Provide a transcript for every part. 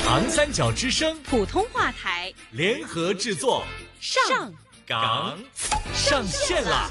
长三角之声普通话台联合制作， 上港上线啦！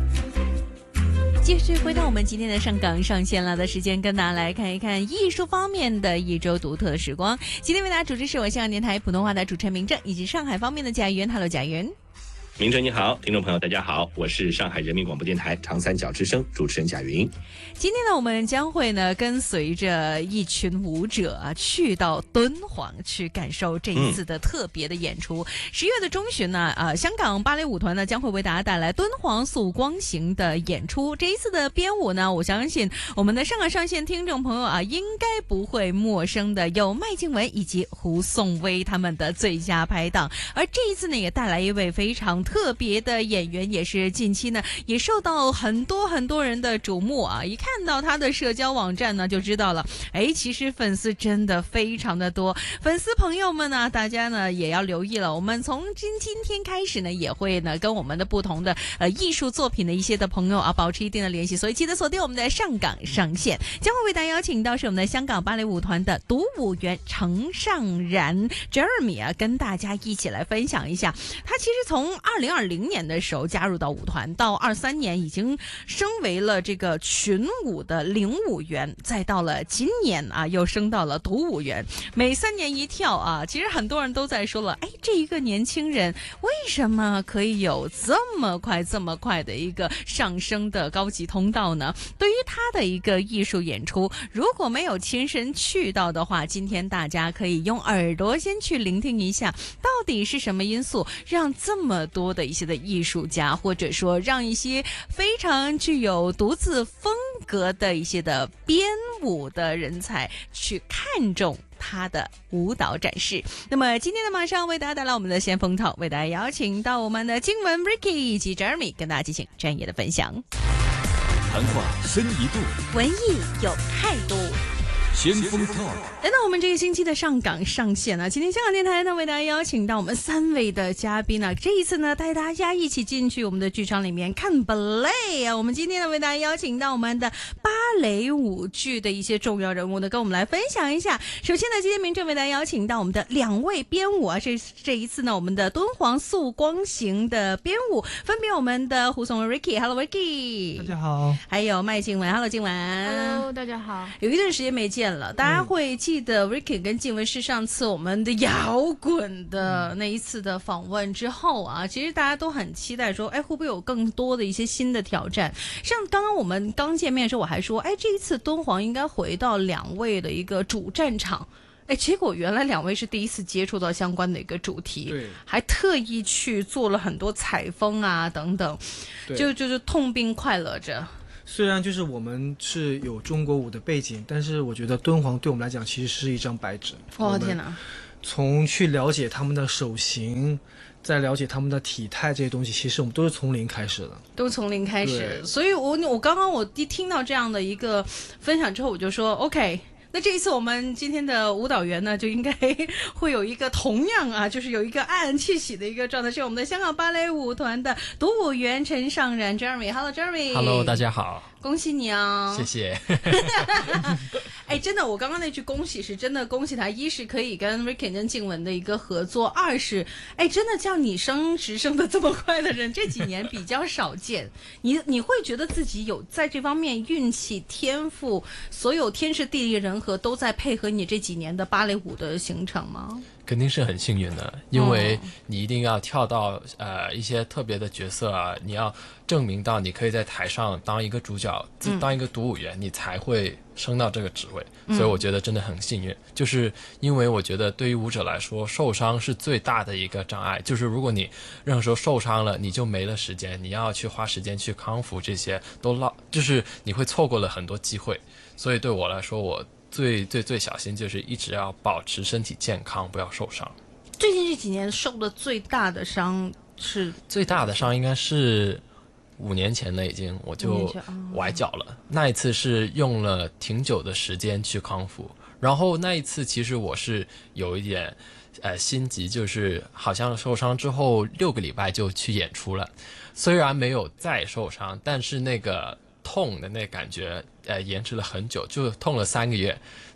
继续回到我们今天的上港上线了的时间，跟大家来看一看艺术方面的一周独特的时光。今天为大家主持是我香港电台普通话的主持人明正，以及上海方面的贾云。Hello， 贾云。 明哲你好，听众朋友大家好，我是上海人民广播电台长三角之声主持人贾云。 今天呢，我们将会呢跟随着一群舞者去到敦煌去感受这一次的特别的演出。10月的中旬呢，香港芭蕾舞团呢将会为大家带来敦煌溯光行的演出。这一次的编舞呢，我相信我们的上港上线听众朋友应该不会陌生的，有麦静雯以及胡颂威他们的最佳拍档。而这一次呢，也带来一位非常特别的演员，也是近期呢也受到很多人的瞩目一看到他的社交网站呢就知道了，其实粉丝真的非常的多。粉丝朋友们呢，大家呢也要留意了，我们从今天开始呢也会呢跟我们的不同的艺术作品的一些的朋友保持一定的联系，所以记得锁定我们的上港上线，将会为大家邀请到是我们的香港芭蕾舞团的独舞员程尚然 Jeremy 跟大家一起来分享一下，他其实从2020年的时候加入到舞团，到23年已经升为了这个群舞的领舞员，再到了今年又升到了独舞员，每3年一跳其实很多人都在说了，这一个年轻人为什么可以有这么快的一个上升的高级通道呢？对于他的一个艺术演出，如果没有亲身去到的话，今天大家可以用耳朵先去聆听一下，到底是什么因素让这么多的一些的艺术家，或者说让一些非常具有独自风格的一些的编舞的人才去看重他的舞蹈展示。那么今天呢，马上为大家带来我们的先锋套，为大家邀请到我们的静雯 Ricky 以及 Jeremy 跟大家进行专业的分享。 谈话深一度， 文艺有态度， 先锋 talk。 来到我们这个星期的上港上线今天香港电台呢为大家邀请到我们3位的嘉宾这一次呢带大家一起进去我们的剧场里面看 ballet 我们今天呢为大家邀请到我们的芭蕾舞剧的一些重要人物呢跟我们来分享一下。首先呢，今天明正为大家邀请到我们的2位编舞这一次呢我们的敦煌溯光行的编舞，分别我们的胡颂威 Ricky，Hello Ricky， 大家好。 还有麦静雯 ，Hello 静雯 ，Hello 大家好。 有一段时间没见了，大家会记得 Ricky 跟静雯是上次我们的摇滚的那一次的访问之后其实大家都很期待说，会不会有更多的一些新的挑战？像刚刚我们刚见面的时候，我还说，这一次敦煌应该回到2位的一个主战场。结果原来2位是第一次接触到相关的一个主题， 对， 还特意去做了很多采风等等，就是痛并快乐着。 虽然就是我们是有中国舞的背景，但是我觉得敦煌对我们来讲其实是一张白纸。 天哪！ 从去了解他们的手型，再了解他们的体态这些东西，其实我们都是从零开始的。 都从零开始，所以我刚刚一听到这样的一个分享之后，我就说 OK。那这一次我们今天的舞蹈员呢，就应该会有一个同样就是有一个暗暗气息的一个状态，是我们的香港芭蕾舞团的独舞员程尚然 Jeremy。Hello Jeremy。Hello， 大家好。 恭喜你谢谢。 真的，我刚刚那句恭喜是真的恭喜他，一是可以跟 Ricky 跟静雯的一个合作，二是真的像你升职升得这么快的人，这几年比较少见。你会觉得自己有在这方面运气、天赋，所有天时地利人和都在配合你这几年的芭蕾舞的行程吗？ 肯定是很幸运的，因为你一定要跳到一些特别的角色你要证明到你可以在台上当一个主角，当一个独舞员，你才会升到这个职位。所以我觉得真的很幸运，就是因为我觉得对于舞者来说，受伤是最大的一个障碍，就是如果你任何时候受伤了，你就没了时间，你要去花时间去康复，这些都就是你会错过了很多机会。所以对我来说，我最小心就是一直要保持身体健康，不要受伤。 最近这几年受的最大的伤是？最大的伤应该是5年前了，已经我就崴脚了。那一次是用了挺久的时间去康复，然后那一次其实我是有一点心急，就是好像受伤之后6个礼拜就去演出了，虽然没有再受伤，但是那个痛的那感觉延迟了很久，就痛了3个月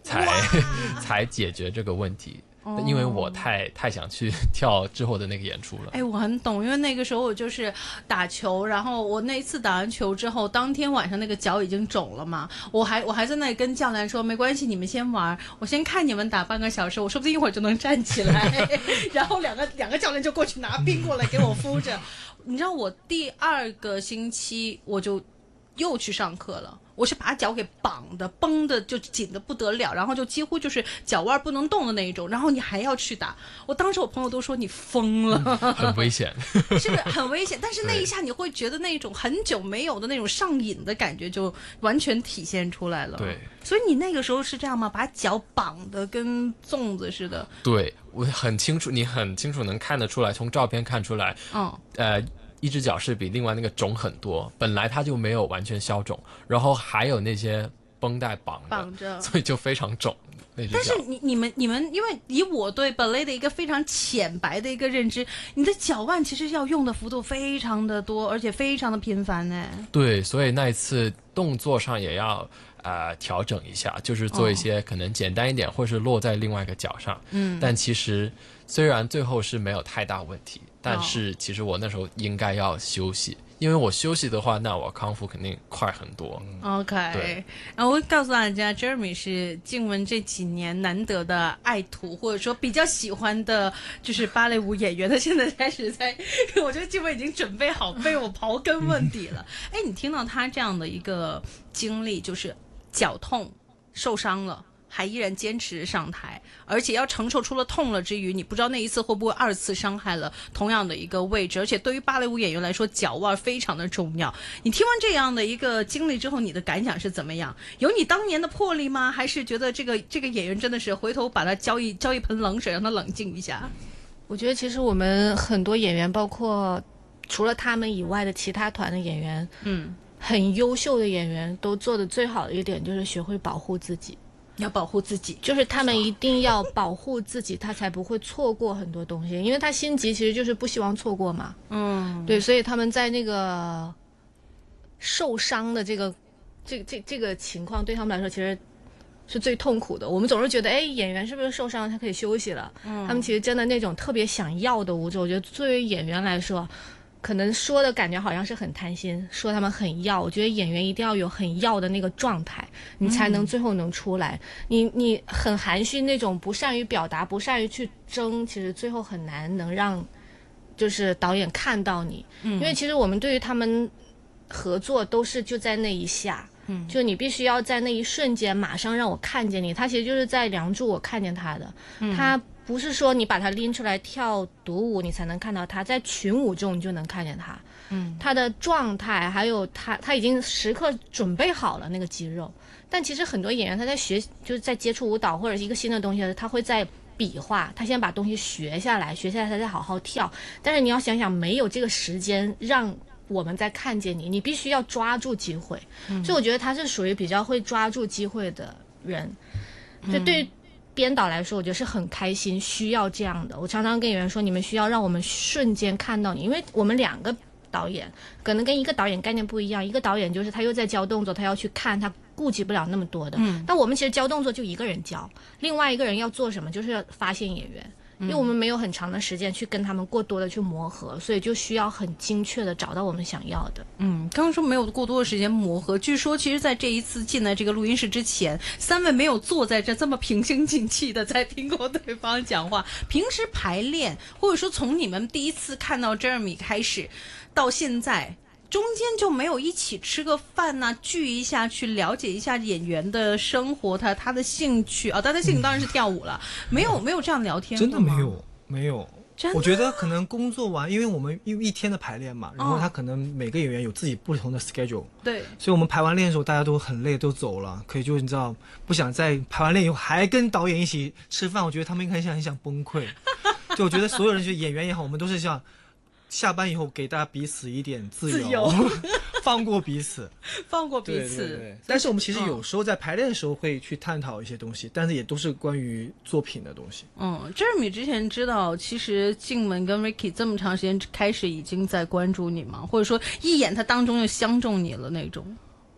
才解决这个问题。因为我太想去跳之后的那个演出了。 哎，我很懂，因为那个时候我就是打球，然后我那一次打完球之后，当天晚上那个脚已经肿了嘛，我还在那里跟教练说，没关系，你们先玩，我先看你们打半个小时，我说不定一会儿就能站起来。然后两个教练就过去拿冰过来给我敷着。你知道我第2个星期我就又去上课了。我是把脚给绑的绷的就紧的不得了，然后就几乎就是脚腕不能动的那一种，然后你还要去打，我当时我朋友都说你疯了。 很危险。 是不是很危险？但是那一下你会觉得那种很久没有的那种上瘾的感觉就完全体现出来了。 对， 所以你那个时候是这样吗？把脚绑的跟粽子似的？ 对，我很清楚，你很清楚能看得出来，从照片看出来。一只脚是比另外那个肿很多，本来它就没有完全消肿，然后还有那些绷带绑着，所以就非常肿。 但是你们，因为以我对 ballet 的一个非常浅白的一个认知，你的脚腕其实要用的幅度非常的多，而且非常的频繁呢。对， 所以那一次动作上也要调整一下，就是做一些可能简单一点，或是落在另外一个脚上。但其实虽然最后是没有太大问题，但是其实我那时候应该要休息，因为我休息的话，那我康复肯定快很多。 OK， 然后我告诉大家 ，Jeremy 是静雯这几年难得的爱徒，或者说比较喜欢的，就是芭蕾舞演员。他现在开始我觉得静雯已经准备好被我刨根问底了。哎，你听到他这样的一个经历，就是脚痛、受伤了。还依然坚持上台，而且要承受除了痛了之余，你不知道那一次会不会2次伤害了同样的一个位置，而且对于芭蕾舞演员来说，脚腕非常的重要。你听完这样的一个经历之后，你的感想是怎么样？有你当年的魄力吗？还是觉得这个演员真的是回头把他浇一盆冷水，让他冷静一下？ 我觉得其实我们很多演员，包括除了他们以外的其他团的演员，很优秀的演员都做的最好的一点就是学会保护自己。 要保护自己， 就是他们一定要保护自己，他才不会错过很多东西，因为他心急其实就是不希望错过嘛。对，所以他们在那个受伤的这个情况对他们来说其实是最痛苦的。我们总是觉得，哎，演员是不是受伤他可以休息了？他们其实真的那种特别想要的舞者，我觉得作为演员来说，可能说的感觉好像是很贪心，说他们很要，我觉得演员一定要有很要的那个状态，你才能最后能出来。你很含蓄那种，不善于表达，不善于去争，其实最后很难能让就是导演看到你。因为其实我们对于他们合作都是就在那一下，就你必须要在那一瞬间马上让我看见你。他其实就是在梁祝我看见他的，他不是说你把他拎出来跳独舞你才能看到他，在群舞中你就能看见他。他的状态还有他已经时刻准备好了那个肌肉。但其实很多演员他在就是在接触舞蹈或者一个新的东西，他会在比划，他先把东西学下来他再好好跳。但是你要想想，没有这个时间让我们再看见你，你必须要抓住机会。所以我觉得他是属于比较会抓住机会的人。就对于编导来说，我觉得是很开心，需要这样的。我常常跟演员说，你们需要让我们瞬间看到你，因为我们2个导演可能跟一个导演概念不一样，一个导演就是他又在教动作，他要去看，他顾及不了那么多的。但我们其实教动作就一个人教，另外一个人要做什么，就是要发现演员。因为我们没有很长的时间去跟他们过多的去磨合，所以就需要很精确的找到我们想要的。 刚刚说没有过多的时间磨合，据说其实在这一次进来这个录音室之前，3位没有坐在这么平心静气的在听过对方讲话。平时排练或者说从你们第一次看到 Jeremy 开始到现在，中间就没有一起吃个饭呐，聚一下去了解一下演员的生活，他的兴趣啊，他的兴趣当然是跳舞了，没有这样聊天过吗？ 真的没有。我觉得可能工作完，因为我们一天的排练嘛，然后他可能每个演员有自己不同的 schedule， 对， 所以我们排完练的时候大家都很累，都走了，可以就你知道不想在排完练以后还跟导演一起吃饭，我觉得他们应该很想崩溃。就我觉得所有人，就演员也好，我们都是像下班以后给大家彼此一点自由放过彼此对。但是我们其实有时候在排练的时候会去探讨一些东西，但是也都是关于作品的东西。 Jeremy 之前知道其实静雯跟 Ricky 这么长时间开始已经在关注你吗？或者说一眼他当中就相中你了那种？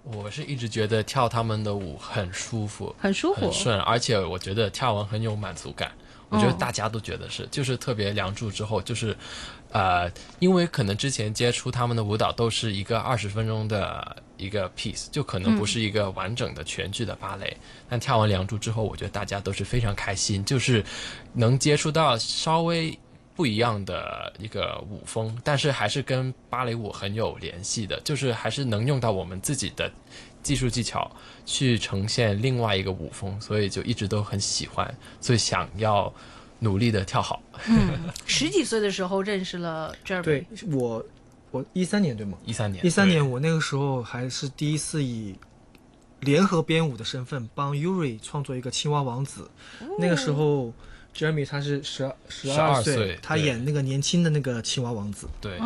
我是一直觉得跳他们的舞很舒服， 很舒服很顺，而且我觉得跳完很有满足感。我觉得大家都觉得是，就是特别梁祝之后，就是因为可能之前接触他们的舞蹈都是一个20分钟的一个 piece， 就可能不是一个完整的全剧的芭蕾。但跳完梁祝之后，我觉得大家都是非常开心，就是能接触到稍微不一样的一个舞风，但是还是跟芭蕾舞很有联系的，就是还是能用到我们自己的技术技巧去呈现另外一个舞风，所以就一直都很喜欢，所以想要努力的跳好。 10几岁的时候认识了 Jeremy。 对，我13年对吗 13 年我那个时候还是第一次以联合编舞的身份帮 Yuri 创作一个青蛙王子。那个时候 Jeremy 他是12岁，他演那个年轻的那个青蛙王子。 对。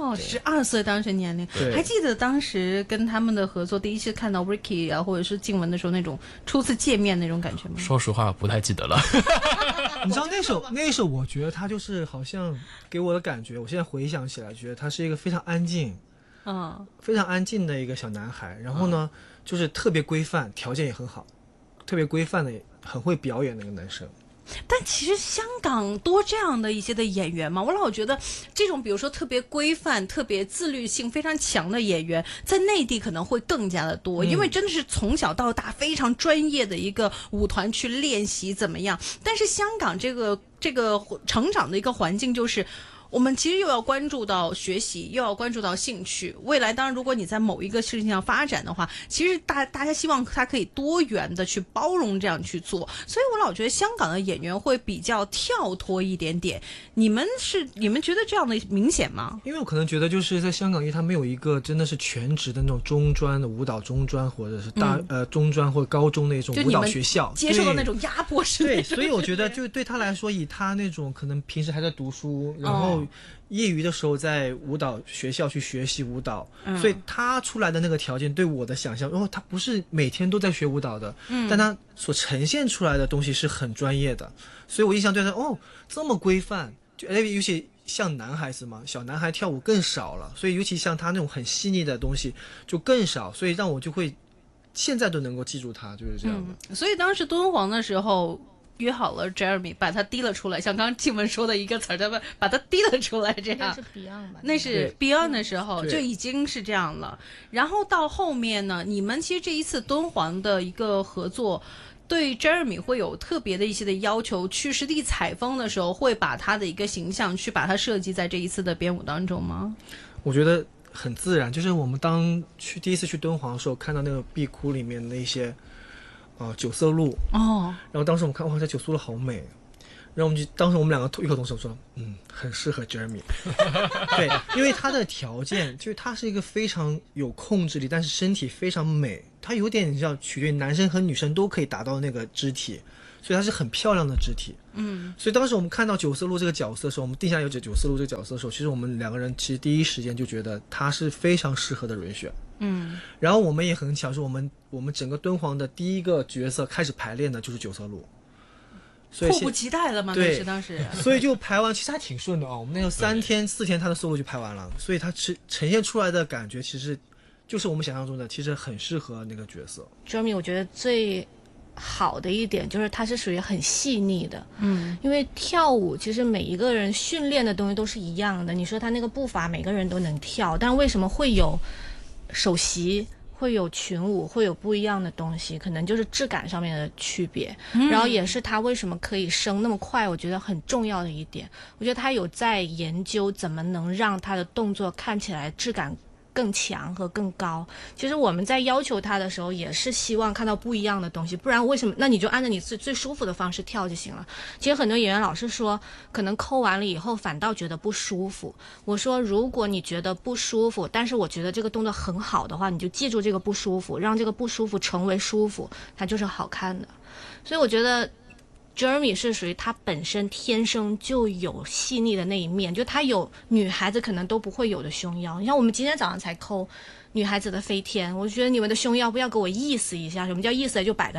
12岁当时年龄，还记得当时跟他们的合作，第一次看到 Ricky 啊，或者是静雯的时候那种初次见面那种感觉吗？ 说实话不太记得了。 你知道那首我觉得他就是好像给我的感觉，我现在回想起来觉得他是一个非常安静非常安静的一个小男孩，然后呢就是特别规范，条件也很好，特别规范的很会表演的一个男生。 但其实香港多这样的一些的演员嘛，我老觉得这种比如说特别规范、特别自律性非常强的演员，在内地可能会更加的多，因为真的是从小到大非常专业的一个舞团去练习怎么样。但是香港这个成长的一个环境就是。我们其实又要关注到学习，又要关注到兴趣。未来当然，如果你在某一个事情上发展的话，其实大家希望它可以多元的去包容这样去做。所以我老觉得香港的演员会比较跳脱一点点。你们觉得这样的明显吗？ 因为我可能觉得就是在香港，因为它没有一个真的是全职的那种中专的舞蹈中专，或者是中专或者高中的一种舞蹈学校， 接受到那种压迫式。 对，所以我觉得就对他来说，以他那种可能平时还在读书，然后业余的时候在舞蹈学校去学习舞蹈，所以他出来的那个条件对我的想象，他不是每天都在学舞蹈的，但他所呈现出来的东西是很专业的，所以我印象对他这么规范，就尤其像男孩子嘛，小男孩跳舞更少了，所以尤其像他那种很细腻的东西就更少，所以让我就会现在都能够记住他，就是这样的。 所以当时敦煌的时候。约好了 Jeremy 把他提了出来，像刚刚静雯说的一个词儿，把他提了出来，这样。 那是 Beyond 吧？ 那是 Beyond 的时候就已经是这样了。然后到后面呢，你们其实这一次敦煌的一个合作，对 Jeremy 会有特别的一些的要求。去实地采风的时候，会把他的一个形象去把它设计在这一次的编舞当中吗？ 我觉得很自然，就是我们第一次去敦煌的时候，看到那个壁窟里面的一些。九色鹿然后当时我们看这九色鹿好美，然后当时我们两个异口同声说，很适合 Jeremy 对，因为他的条件就是他是一个非常有控制力，但是身体非常美，他有点你知道取决于男生和女生都可以达到那个肢体，所以他是很漂亮的肢体。所以当时我们看到九色鹿这个角色的时候，我们定下有九色鹿这个角色的时候，其实我们两个人其实第一时间就觉得他是非常适合的人选。然后我们也很巧，是我们整个敦煌的第一个角色开始排练的就是九色鹿，所以迫不及待了嘛，那是当时。 所以就排完，其实还挺顺的我们那个3天4天他的 solo 就排完了，所以他呈現出来的感觉其实就是我们想象中的，其实很适合那个角色。 Jeremy 我觉得最好的一点就是它是属于很细腻的，因为跳舞其实每一个人训练的东西都是一样的，你说他那个步伐每个人都能跳，但为什么会有首席，会有群舞，会有不一样的东西，可能就是质感上面的区别，然后也是他为什么可以升那么快，我觉得很重要的一点。我觉得他有在研究怎么能让他的动作看起来质感更强和更高。其实我们在要求他的时候也是希望看到不一样的东西，不然为什么那你就按照你最舒服的方式跳就行了。其实很多演员老是说可能抠完了以后反倒觉得不舒服，我说如果你觉得不舒服，但是我觉得这个动作很好的话，你就记住这个不舒服，让这个不舒服成为舒服，它就是好看的。所以我觉得Jeremy 是属于他本身天生就有细腻的那一面，就他有女孩子可能都不会有的胸腰。你像我们今天早上才抠女孩子的飞天，我觉得你们的胸腰不要给我意思一下，什么叫意思就摆在那，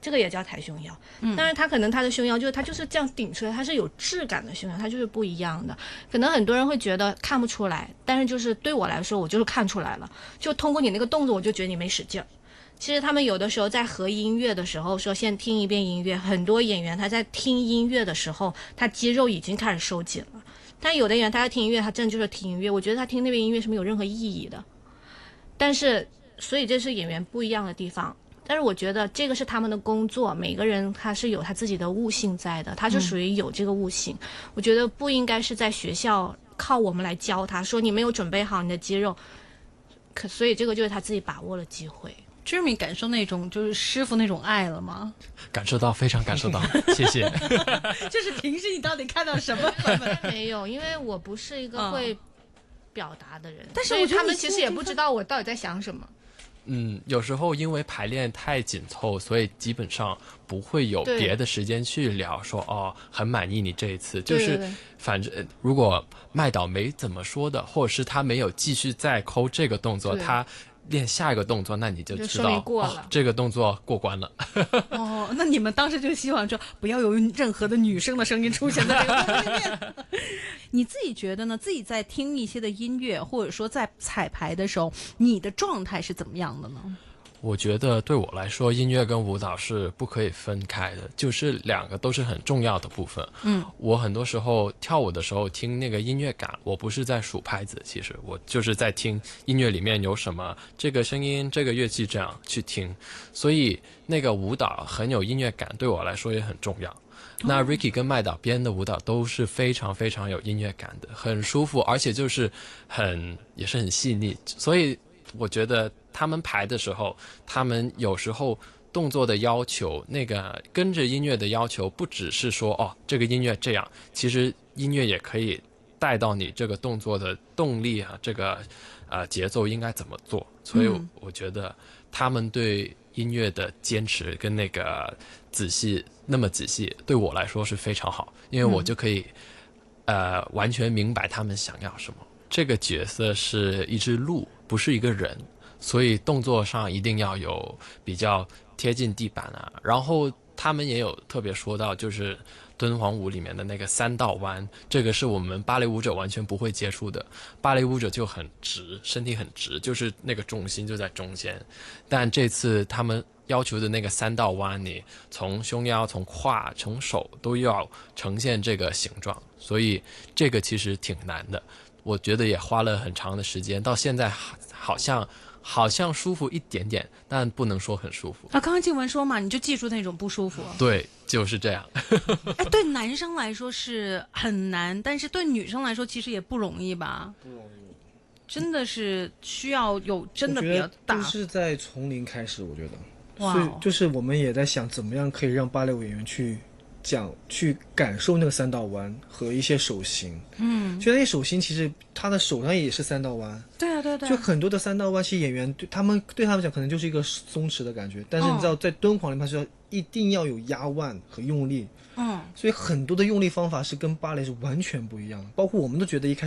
这个也叫抬胸腰。但是他可能他的胸腰就是他就是这样顶出来，他是有质感的胸腰，他就是不一样的。可能很多人会觉得看不出来，但是就是对我来说，我就是看出来了，就通过你那个动作，我就觉得你没使劲儿。其实他们有的时候在合音乐的时候说先听一遍音乐，很多演员他在听音乐的时候，他肌肉已经开始收紧了。但有的演员他在听音乐，他真的就是听音乐，我觉得他听那遍音乐是没有任何意义的。但是所以这是演员不一样的地方。但是我觉得这个是他们的工作，每个人他是有他自己的悟性在的，他是属于有这个悟性。我觉得不应该是在学校靠我们来教他，说你没有准备好你的肌肉，所以这个就是他自己把握了机会。 Jeremy 感受那种就是师傅那种爱了吗？ 感受到，非常感受到，谢谢。 就是平时你到底看到什么？ 没有，因为我不是一个会表达的人， 但是我觉得他们其实也不知道我到底在想什么。 有时候因为排练太紧凑，所以基本上不会有别的时间去聊说哦，很满意你这一次。就是反正如果麦导没怎么说的，或者是他没有继续再抠这个动作，他练下一个动作，那你就知道过了这个动作过关了。 哦，那你们当时就希望说不要有任何的女生的声音出现在这个动作里面。你自己觉得呢？自己在听一些的音乐，或者说在彩排的时候，你的状态是怎么样的呢？ 我觉得对我来说，音乐跟舞蹈是不可以分开的，就是两个都是很重要的部分。我很多时候跳舞的时候听那个音乐感，我不是在数拍子，其实我就是在听音乐里面有什么这个声音、这个乐器这样去听，所以那个舞蹈很有音乐感，对我来说也很重要。那 Ricky 跟麦导编的舞蹈都是非常非常有音乐感的，很舒服，而且就是也是很细腻，所以我觉得他们排的时候，他们有时候动作的要求，那个跟着音乐的要求，不只是说哦这个音乐这样，其实音乐也可以带到你这个动作的动力啊，这个节奏应该怎么做。所以我觉得他们对音乐的坚持跟那个那么仔细，对我来说是非常好，因为我就可以完全明白他们想要什么。这个角色是一只鹿，不是一个人，所以动作上一定要有比较贴近地板啊。然后他们也有特别说到，就是敦煌舞里面的那个3道弯，这个是我们芭蕾舞者完全不会接触的。芭蕾舞者就很直，身体很直，就是那个重心就在中间。但这次他们要求的那个3道弯，你从胸腰、从胯、从手都要呈现这个形状，所以这个其实挺难的。我觉得也花了很长的时间，到现在好像舒服一点点，但不能说很舒服。 刚刚静雯说嘛，你就记住那种不舒服。 对，就是这样。 对男生来说是很难，但是对女生来说其实也不容易吧？不容易，真的是需要有真的比较大。 都是在从零开始，我觉得。 哇， 所以就是我们也在想，怎么样可以让芭蕾舞演员去感受那个3道弯和一些手型。就那些手型，其实他的手上也是3道弯。 对啊，对对。 就很多的3道弯，其实演员对他们讲，可能就是一个松弛的感觉。但是你知道，在敦煌里面是一定要有压腕和用力。所以很多的用力方法是跟芭蕾是完全不一样的。包括我们都觉得一开始